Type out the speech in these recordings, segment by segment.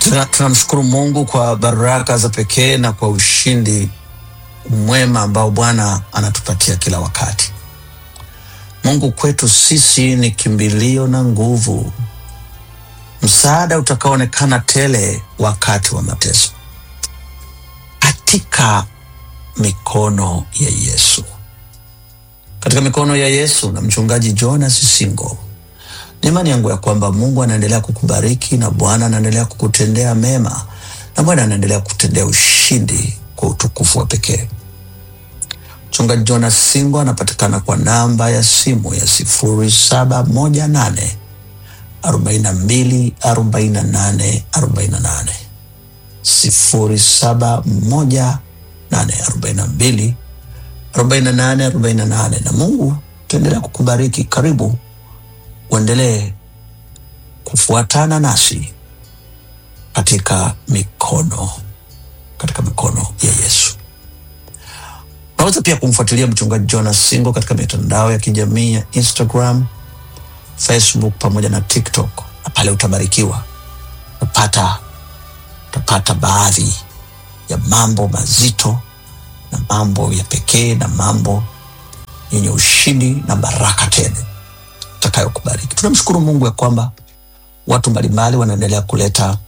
Tunamshukuru Mungu kwa baraka za pekee na kwa ushindi mwema ambao Bwana anatupatia kila wakati. Mungu kwetu sisi ni kimbilio na nguvu, msaada utakaoonekana tele wakati wa mateso. Katika mikono ya Yesu. Katika mikono ya Yesu na mchungaji Jonas Singo. Ni imani yangu ya kwamba Mungu anaendelea kukubariki na Bwana anaendelea kukutendea mema na Bwana anaendelea kukutendea ushindi kwa utukufu wa pekee. Mchungaji Jonas Singo anapatikana kwa namba ya simu ya 0718 42 48 48. 0718 42 48 48. Na Mungu tuendelea kukubariki. Karibu uendelee kufuatana nasi katika mikono ya Yesu. Unaweza pia kumfuatilia mchungaji Jonas Singo katika mitandao ya kijamii ya Instagram, Facebook pamoja na TikTok. Na pale utabarikiwa. Utapata baadhi ya mambo mazito na mambo ya pekee na mambo yenye ushindi na baraka tele utakayokubariki. Tunamshukuru Mungu ya kwamba watu mbalimbali wanaendelea kuleta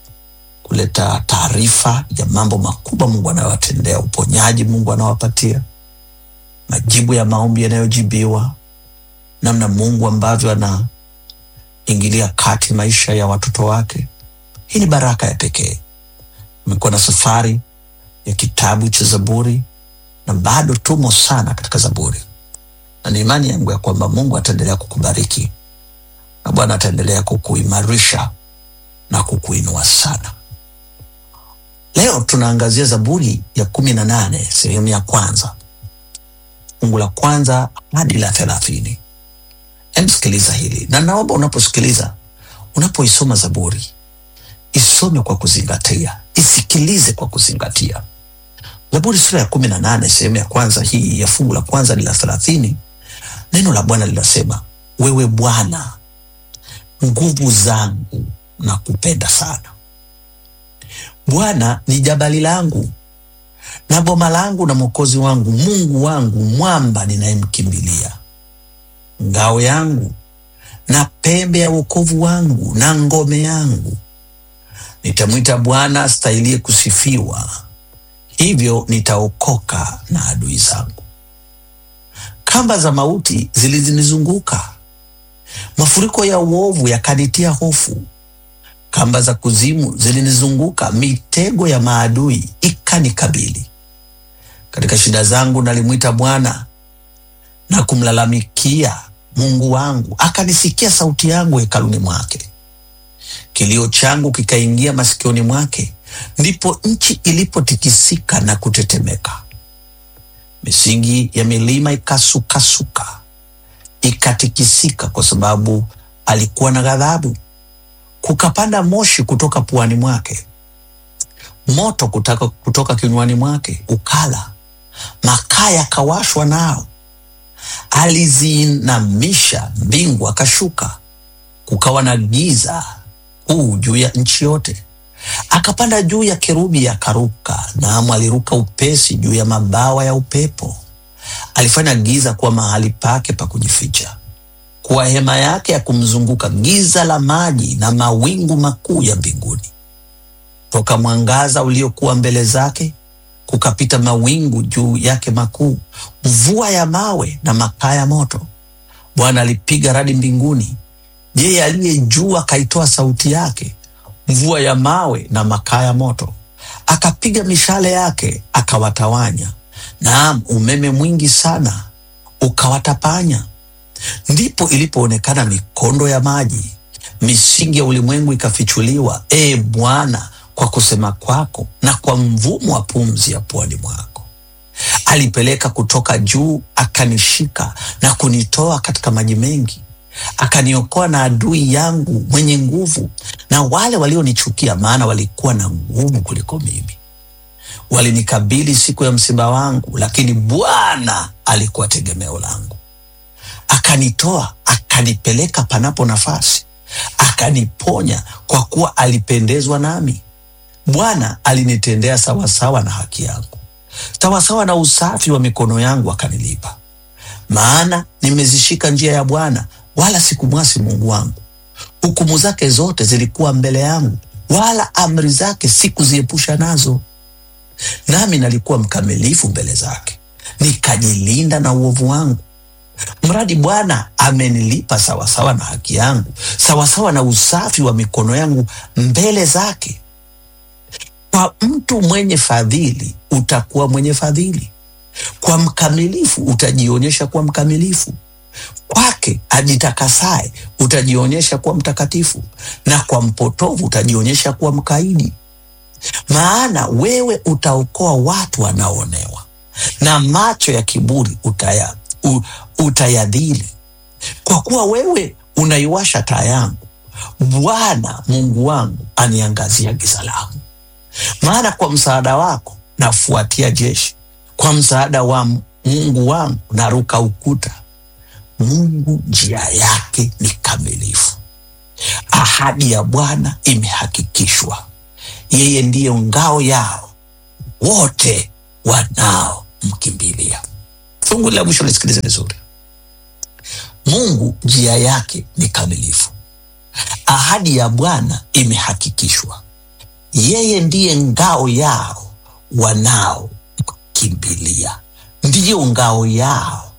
taarifa ya mambo makubwa Mungu anayowatendea, uponyaji Mungu anawapatia, majibu ya maombi yanayojibiwa, namna Mungu ambavyo anaingilia kati maisha ya watoto wake. Hii ni baraka ya pekee. Tumekuwa na safari ya kitabu cha Zaburi na bado tumo sana katika Zaburi. Na ni imani yangu ya kwamba Mungu ataendelea kukubariki na Bwana ataendelea kukuimarisha na kukuinua sana. Leo tunaangazia Zaburi ya 18 sehemu ya kwanza, fungu la kwanza hadi la 30. Sikiliza hili, na naomba unaposikiliza, unapoisoma Zaburi, isome kwa kuzingatia, isikilize kwa kuzingatia. Zaburi sura ya 18 sehemu ya kwanza hii ya fungu la kwanza hadi la 30, neno la Bwana linasema, wewe Bwana, nguvu zangu na kupenda sana. Bwana ni jabali langu na boma langu na mwokozi wangu, Mungu wangu, mwamba ninayemkimbilia, ngao yangu na pembe ya wokovu wangu na ngome yangu. Nitamwita Bwana astahilie kusifiwa, hivyo nitaokoka na adui zangu. Kamba za mauti zilizinizunguka, mafuriko ya uovu yakanitia hofu. Kamba za kuzimu zilinizunguka, mitego ya maadui ikanikabili. Katika shida zangu nalimwita Bwana na kumlalamikia Mungu wangu, akanisikia sauti yangu hekaluni mwake. Kilio changu kikaingia masikioni mwake, ndipo nchi ilipotikisika na kutetemeka. Misingi ya milima ikasukasuka, ikatikisika kwa sababu alikuwa na ghadhabu. Kukapanda moshi kutoka puani mwake, moto kutoka kinywani mwake ukala, makaa yakawashwa nao. Aliziinamisha mbingu akashuka, kukawa na giza kuu juu ya nchi yote. Akapanda juu ya kerubi akaruka, naam aliruka upesi juu ya mabawa ya upepo. Alifanya giza kuwa mahali pake pa kujificha, kuwa hema yake ya kumzunguka, giza la maji na mawingu makuu ya mbinguni. Toka mwangaza uliokuwa mbele zake kukapita mawingu juu yake makuu, mvua ya mawe na makaa ya moto. Bwana alipiga radi mbinguni, yeye aliye juu akaitoa sauti yake, mvua ya mawe na makaa ya moto. Akapiga mishale yake akawatawanya, naam umeme mwingi sana ukawatapanya. Ndipo ilipoonekana mikondo ya maji, misingi ya ulimwengu ikafichuliwa, Bwana, kwa kusema kwako na kwa mvumo wa pumzi ya puani mwako. Alipeleka kutoka juu, akanishika na kunitoa katika maji mengi. Akaniokoa na adui yangu mwenye nguvu na wale walionichukia, maana walikuwa na nguvu kuliko mimi. Walinikabili siku ya msiba wangu, lakini Bwana alikuwa tegemeo langu. Akanitoa, akanipeleka panapo nafasi, akaniponya, kwa kuwa alipendezwa nami. Bwana alinitendea sawasawa na haki yangu, sawasawa na usafi wa mikono yangu akanilipa. Maana nimezishika njia ya Bwana, wala sikumwasi Mungu wangu. Hukumu zake zote zilikuwa mbele yangu, wala amri zake sikuziepusha nazo. Nami nalikuwa mkamilifu mbele zake, nikajilinda na uovu wangu. Mradi Bwana amenilipa sawasawa na haki yangu, sawasawa na usafi wa mikono yangu mbele zake. Kwa mtu mwenye fadhili utakuwa mwenye fadhili, kwa mkamilifu utajionyesha kuwa mkamilifu. Kwake ajitakasaye utajionyesha kuwa mtakatifu, na kwa mpotovu utajionyesha kuwa mkaidi. Maana wewe utaokoa watu wanaoonewa, na macho ya kiburi utayadhili. Kwa kuwa wewe unaiwasha taa yangu, Bwana Mungu wangu aniangazia giza langu. Maana kwa msaada wako nafuatia jeshi, kwa msaada wa Mungu wangu naruka ukuta. Mungu njia yake ni kamilifu, ahadi ya Bwana imehakikishwa. Yeye ndiye ngao yao wote wanaomkimbilia. Fungu la mwisho lisikilize vizuri. Mungu njia yake ni kamilifu, ahadi ya Bwana imehakikishwa. Yeye ndiye ngao yao wanaomkimbilia. Ndiyo ngao yao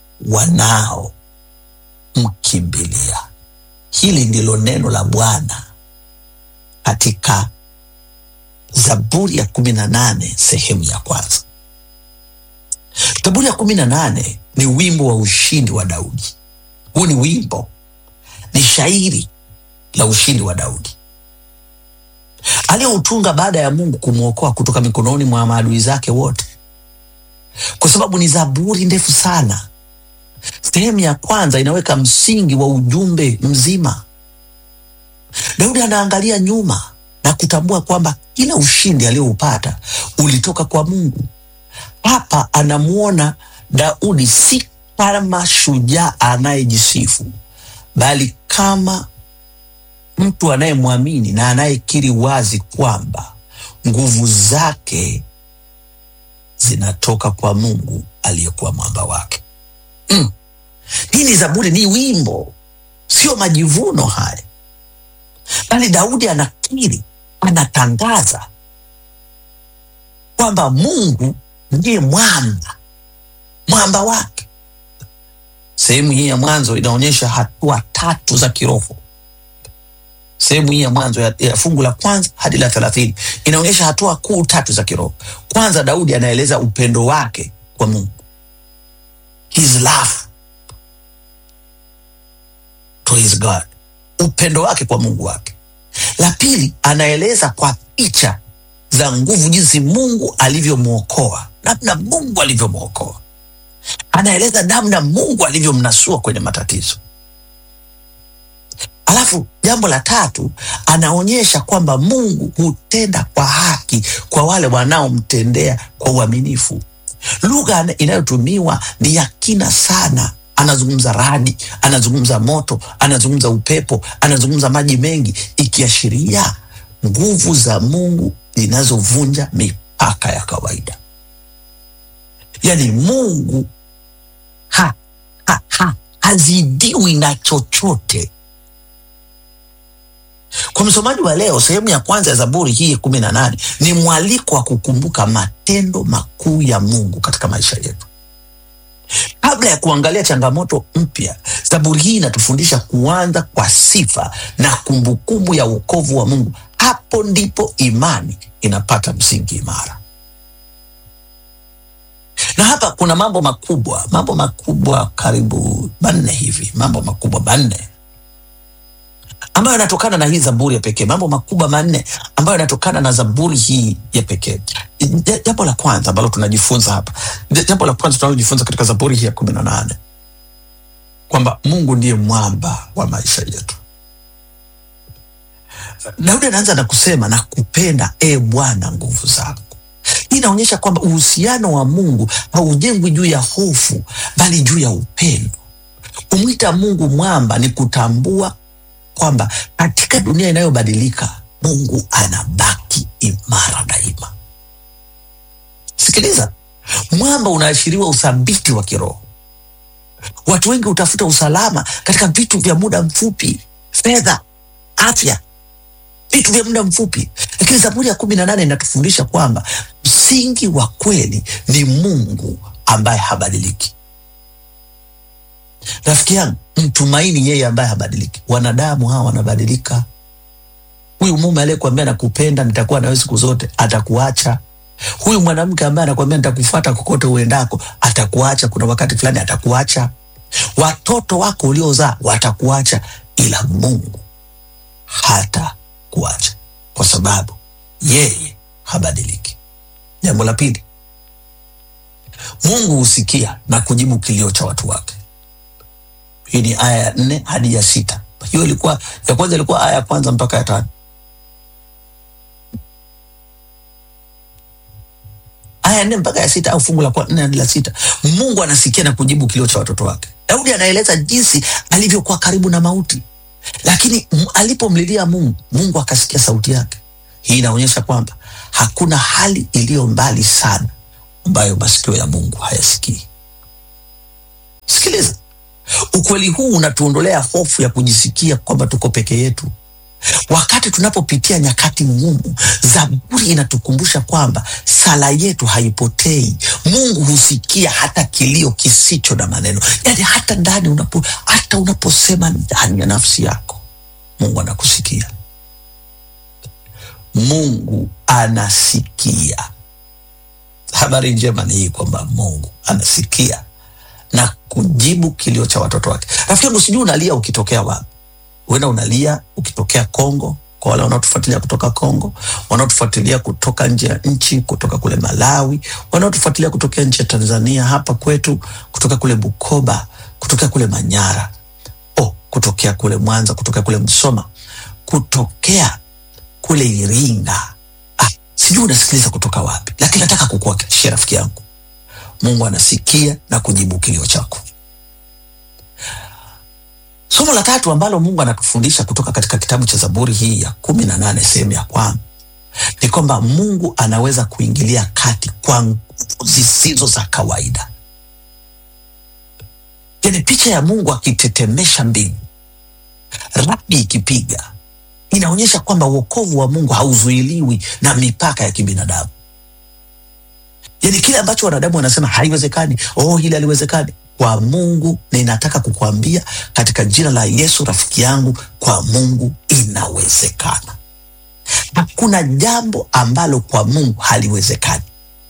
wanaomkimbilia. Hili ndilo neno la Bwana katika Zaburi ya 18 sehemu ya kwanza. Zaburi ya 18 ni wimbo wa ushindi wa Daudi. Huu ni wimbo, ni shairi la ushindi wa Daudi aliyoutunga baada ya Mungu kumwokoa kutoka mikononi mwa maadui zake wote. Kwa sababu ni zaburi ndefu sana, sehemu ya kwanza inaweka msingi wa ujumbe mzima. Daudi anaangalia nyuma na kutambua kwamba kila ushindi aliyoupata ulitoka kwa Mungu. Hapa anamuona Daudi si kama shujaa anayejisifu, bali kama mtu anayemwamini na anayekiri wazi kwamba nguvu zake zinatoka kwa Mungu aliyekuwa mwamba wake. Hii ni zaburi, ni wimbo, sio majivuno haya, bali Daudi anakiri, anatangaza kwamba Mungu ndiye mwamba wake. Sehemu hii ya mwanzo inaonyesha hatua tatu za kiroho. Sehemu hii ya mwanzo ya fungu la kwanza hadi la 30 inaonyesha hatua kuu tatu za kiroho. Kwanza, Daudi anaeleza upendo wake kwa Mungu, his love to his God, upendo wake kwa Mungu wake. La pili, anaeleza kwa picha za nguvu jinsi Mungu alivyomwokoa, namna Mungu alivyomwokoa. Anaeleza namna Mungu alivyomnasua kwenye matatizo. Alafu jambo la tatu, anaonyesha kwamba Mungu hutenda kwa haki kwa wale wanaomtendea kwa uaminifu. Lugha inayotumiwa ni ya kina sana. Anazungumza radi, anazungumza moto, anazungumza upepo, anazungumza maji mengi, ikiashiria nguvu za Mungu zinazovunja mipaka ya kawaida. Yani Mungu hazidiwi na chochote. Kwa msomaji wa leo, sehemu ya kwanza ya Zaburi hii 18 ni mwaliko wa kukumbuka matendo makuu ya Mungu katika maisha yetu. Kabla ya kuangalia changamoto mpya, Zaburi hii inatufundisha kuanza kwa sifa na kumbukumbu ya wokovu wa Mungu. Hapo ndipo imani inapata msingi imara. Na hapa kuna mambo makubwa karibu 4 hivi, mambo makubwa 4 ambayo yanatokana na hii zaburi ya pekee. Mambo makubwa 4 ambayo yanatokana na zaburi hii ya pekee. Jambo la kwanza ambalo tunajifunza hapa, jambo la kwanza tunalojifunza katika zaburi hii ya 18, kwamba Mungu ndiye mwamba wa maisha yetu. Daudi anaanza na kusema, na kupenda Bwana nguvu zangu. Hii inaonyesha kwamba uhusiano wa Mungu haujengwi juu ya hofu, bali juu ya upendo. Kumwita Mungu mwamba ni kutambua kwamba katika dunia inayobadilika Mungu anabaki imara daima. Sikiliza, mwamba unaashiriwa uthabiti wa kiroho. Watu wengi utafuta usalama katika vitu vya muda mfupi, fedha, afya, vitu vya muda mfupi. Lakini Zaburi ya 18 inatufundisha kwamba msingi wa kweli ni Mungu ambaye habadiliki. Rafiki yangu, mtumaini yeye ambaye habadiliki. Wanadamu hawa wanabadilika. Huyu mume aliyekuambia nakupenda, nitakuwa nawe siku zote, atakuacha. Huyu mwanamke ambaye anakuambia nitakufuata kokote uendako, atakuacha. Kuna wakati fulani atakuacha. Watoto wako uliozaa watakuacha, ila Mungu hata kuacha, kwa sababu yeye habadiliki. Jambo la pili, Mungu husikia na kujibu kilio cha watu wake. Hii ni aya ya 4 hadi ya 6. Hiyo ilikuwa ya kwanza, ilikuwa aya ya kwanza mpaka ya 5. Aya 4 mpaka ya 6 au fungu la 4 hadi la 6. Mungu anasikia na kujibu kilio cha watoto wake. Daudi anaeleza jinsi alivyokuwa karibu na mauti, lakini alipomlilia Mungu, Mungu akasikia sauti yake. Hii inaonyesha kwamba hakuna hali iliyo mbali sana ambayo masikio ya Mungu hayasikii. Sikiliza, ukweli huu unatuondolea hofu ya kujisikia kwamba tuko peke yetu. Wakati tunapopitia nyakati ngumu, Zaburi inatukumbusha kwamba sala yetu haipotei. Mungu husikia hata kilio kisicho na maneno. Yaani hata ndani hata unaposema ndani ya nafsi yako, Mungu anakusikia. Mungu anasikia. Habari njema ni hii kwamba Mungu anasikia na kujibu kilio cha watoto wake. Rafiki yangu, sijui unalia ukitokea wapi. Huenda unalia ukitokea Kongo, kwa wale wanaotufuatilia kutoka Kongo, wanaotufuatilia kutoka nje ya nchi, kutoka kule Malawi, wanaotufuatilia kutoka nje ya Tanzania, hapa kwetu, kutoka kule Bukoba, kutoka kule Manyara, kutokea kule Mwanza, kutoka kule Msoma, kutokea kule Iringa. Sijui unasikiliza kutoka wapi, lakini nataka kukuhakikishia rafiki yangu, Mungu anasikia na kujibu kilio chako. Somo la 3 ambalo Mungu anatufundisha kutoka katika kitabu cha Zaburi hii ya 18 sehemu ya 1 ni kwamba Mungu anaweza kuingilia kati kwa nguvu zisizo za kawaida. Yaani picha ya Mungu akitetemesha mbingu, radi ikipiga, inaonyesha kwamba wokovu wa Mungu hauzuiliwi na mipaka ya kibinadamu. Yaani kile ambacho wanadamu wanasema haiwezekani, hili haliwezekani, kwa Mungu, na ninataka kukuambia katika jina la Yesu rafiki yangu, kwa Mungu inawezekana. Hakuna jambo ambalo kwa Mungu haliwezekani.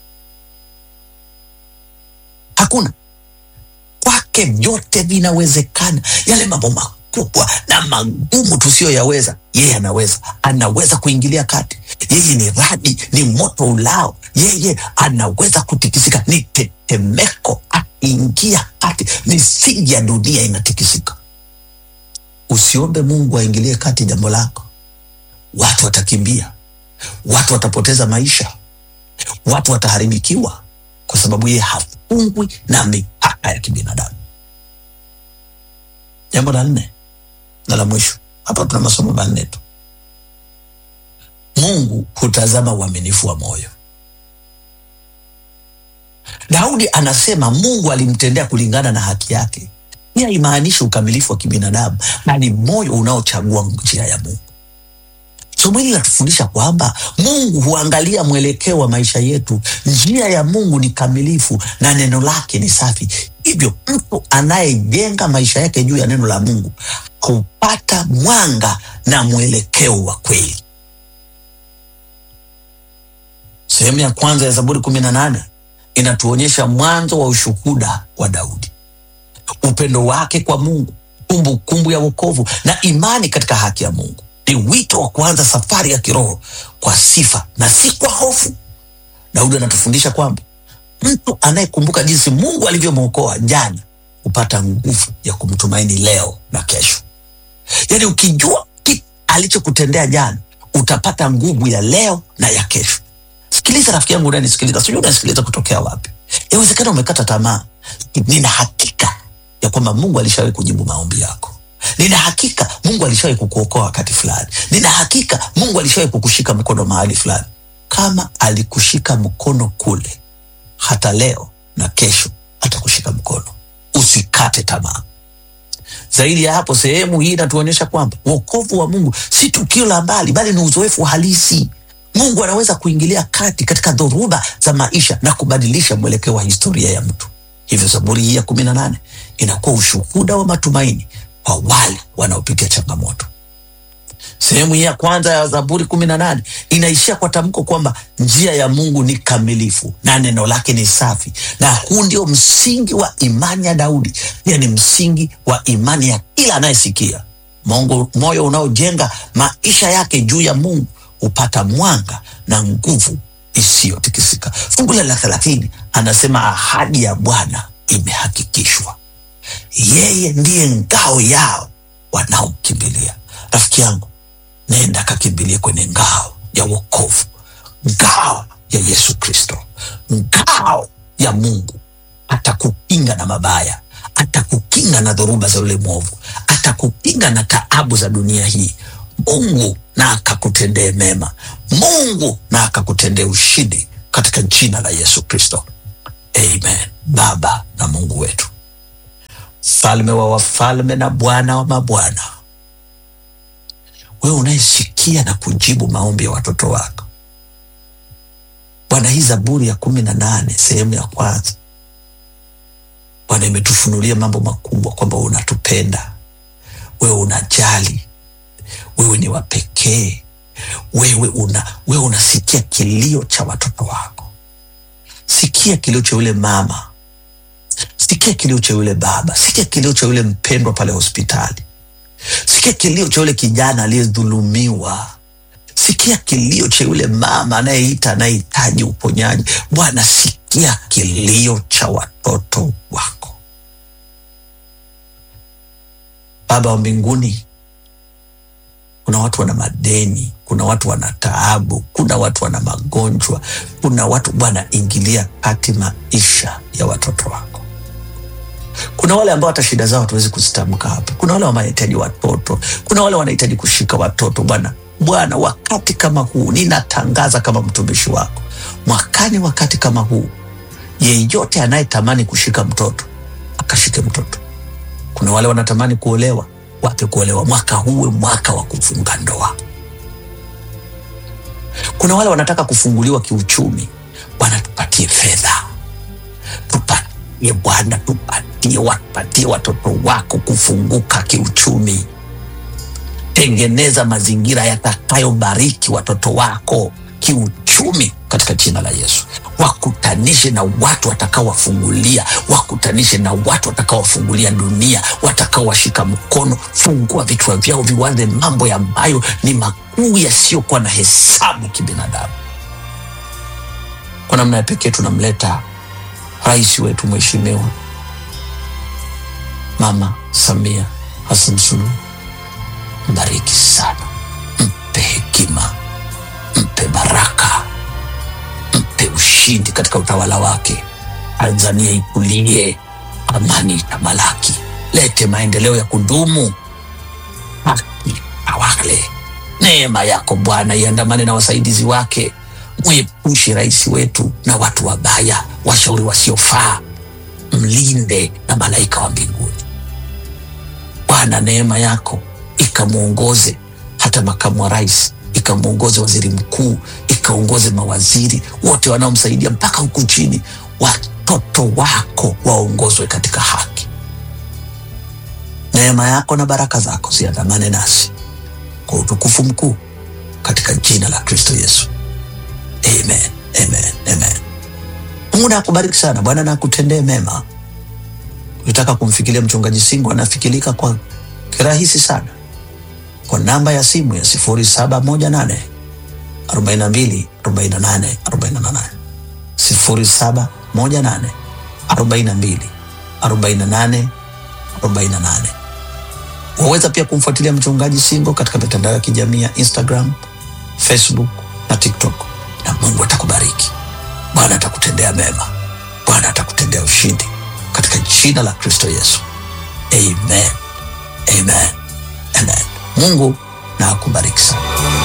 Hakuna. Kwake vyote vinawezekana. Yale mambo makubwa na magumu tusiyoyaweza, yeye anaweza. Anaweza kuingilia kati. Yeye ni radi, ni moto ulao. Yeye anaweza kutikisika, ni tetemeko. Ingia kati, misingi ya dunia inatikisika. Usiombe Mungu aingilie kati jambo lako. Watu watakimbia, watu watapoteza maisha, watu wataharibikiwa, kwa sababu yeye hafungwi na mipaka ya kibinadamu. Jambo la 4 na la mwisho, hapa tuna masomo manne tu. Mungu hutazama uaminifu wa moyo. Daudi anasema Mungu alimtendea kulingana na haki yake. Hii haimaanishi ukamilifu wa kibinadamu, bali moyo unaochagua njia ya Mungu. Somo hili linatufundisha kwamba Mungu huangalia mwelekeo wa maisha yetu. Njia ya Mungu ni kamilifu na neno lake ni safi. Hivyo mtu anayejenga maisha yake juu ya neno la Mungu hupata mwanga na mwelekeo wa kweli. Sehemu ya kwanza ya Zaburi 18 inatuonyesha mwanzo wa ushuhuda wa Daudi, upendo wake kwa Mungu, kumbukumbu ya wokovu na imani katika haki ya Mungu. Ni wito wa kuanza safari ya kiroho kwa sifa na si kwa hofu. Daudi anatufundisha kwamba mtu anayekumbuka jinsi Mungu alivyomwokoa jana upata nguvu ya kumtumaini leo na kesho. Yaani ukijua kitu alichokutendea jana, utapata nguvu ya leo na ya kesho. Sikiliza rafiki yangu unanisikiliza, sijui unasikiliza kutokea wapi. Yawezekana umekata tamaa. Nina hakika ya kwamba Mungu alishawahi kujibu maombi yako. Nina hakika Mungu alishawahi kukuokoa wakati fulani. Nina hakika Mungu alishawahi kukushika mkono mahali fulani. Kama alikushika mkono kule, hata leo na kesho atakushika mkono. Usikate tamaa. Zaidi ya hapo, sehemu hii inatuonyesha kwamba wokovu wa Mungu si tukio la mbali, bali ni uzoefu halisi. Mungu anaweza kuingilia kati katika dhoruba za maisha na kubadilisha mwelekeo wa historia ya mtu. Hivyo Zaburi hii ya 18 inakuwa ushuhuda wa matumaini kwa wale wanaopitia changamoto. Sehemu hii ya kwanza ya Zaburi 18 inaishia kwa tamko kwamba njia ya Mungu ni kamilifu na neno lake ni safi. Na huu ndio msingi wa imani ya Daudi, pia ni msingi wa imani ya kila anayesikia. Moyo unaojenga maisha yake juu ya Mungu upata mwanga na nguvu isiyotikisika. Fungu la 30 anasema ahadi ya Bwana imehakikishwa. Yeye ndiye ngao yao wanaokimbilia. Rafiki yangu, nenda kakimbilie kwenye ngao ya wokovu, ngao ya Yesu Kristo, ngao ya Mungu. Atakukinga na mabaya, atakukinga na dhoruba za yule mwovu, atakukinga na taabu za dunia hii. Mungu na akakutendee mema, Mungu na akakutendee ushindi katika jina la Yesu Kristo. Amen. Baba na Mungu wetu, Mfalme wa wafalme na Bwana wa mabwana, wewe unayesikia na kujibu maombi ya watoto wako, Bwana, hii Zaburi ya 18 sehemu ya kwanza, Bwana, imetufunulia mambo makubwa kwamba unatupenda, wewe unajali, wewe ni wa pekee, wewe unasikia kilio cha watoto wako. Sikia kilio cha yule mama, sikia kilio cha yule baba, sikia kilio cha yule mpendwa pale hospitali, sikia kilio cha yule kijana aliyedhulumiwa, sikia kilio cha yule mama anayeita, anahitaji uponyaji. Bwana, sikia kilio cha watoto wako. Baba wa mbinguni, kuna watu wana madeni, kuna watu wana taabu, kuna watu wana magonjwa, kuna watu, Bwana, ingilia kati maisha ya watoto wako. Kuna wale ambao hata shida zao hatuwezi kuzitamka hapa. Kuna wale wanahitaji watoto, kuna wale wanahitaji kushika watoto. Bwana, wakati kama huu ninatangaza kama mtumishi wako, mwakani wakati kama huu, yeyote anayetamani kushika mtoto akashike mtoto. Kuna wale wanatamani kuolewa, wape kuolewa. Mwaka huu mwaka wa kufunga ndoa. Kuna wale wanataka kufunguliwa kiuchumi. Bwana, tupatie fedha, tupatie Bwana, tupatie watoto wako kufunguka kiuchumi. Tengeneza mazingira yatakayobariki watoto wako kiuchumi katika jina la Yesu. Wakutanishe na watu watakaowafungulia, wakutanishe na watu watakaowafungulia dunia, watakaowashika mkono. Fungua vichwa vyao viwaze mambo ambayo ni makuu yasiyokuwa na hesabu kibinadamu. Kwa namna ya pekee tunamleta rais wetu mheshimiwa Mama Samia Hassan Suluhu. Mbariki sana, mpe hekima, mpe baraka, mpe ushindi katika utawala wake. Tanzania ikulie, amani itamalaki, lete maendeleo ya kudumu, haki awale. Neema yako Bwana iandamane na wasaidizi wake. Mwepushe rais wetu na watu wabaya, washauri wasiofaa. Mlinde na malaika wa mbinguni. Bwana, neema yako ikamuongoze hata makamu wa rais, ikamuongoze waziri mkuu, ikaongoze mawaziri wote wanaomsaidia mpaka huku chini. Watoto wako waongozwe katika haki. Neema yako na baraka zako ziandamane nasi kwa utukufu mkuu katika jina la Kristo Yesu. Amen, amen, amen. Mungu na akubariki sana. Bwana na akutendee mema. Ukitaka kumfikiria mchungaji Singo, anafikirika kwa kirahisi sana kwa namba ya simu ya 0718 42 48 48, 0718 42 48 48. Waweza pia kumfuatilia mchungaji Singo katika mitandao ya kijamii ya Instagram, Facebook na TikTok. Na Mungu atakubariki. Bwana atakutendea mema. Bwana atakutendea ushindi katika jina la Kristo Yesu. Amen. Amen. Amen. Mungu na akubariki sana.